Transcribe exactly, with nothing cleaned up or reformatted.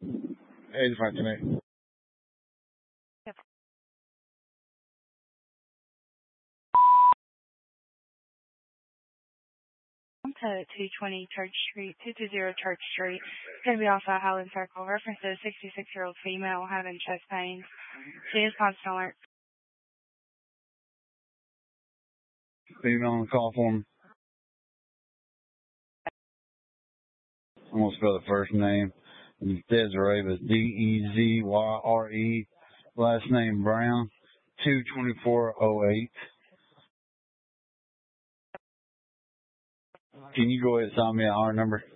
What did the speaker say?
eighty-five tonight. Yep. To two twenty Church Street, two two zero Church Street. It's going to be off at Highland Circle. References sixty-six-year-old female having chest pains. She is constant alert. Female on the call form. I'm going to spell the first name. Desiree, but D E Z Y R E. Last name Brown. two twenty-four oh eight. Can you go ahead and sign me an R number?